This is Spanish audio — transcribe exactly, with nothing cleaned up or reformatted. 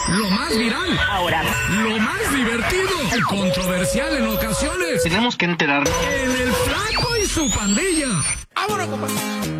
Lo más viral. Ahora. Lo más divertido. Controversial en ocasiones. Tenemos que enterarnos. En el Flaco y su pandilla. ¡Vámonos, compadre!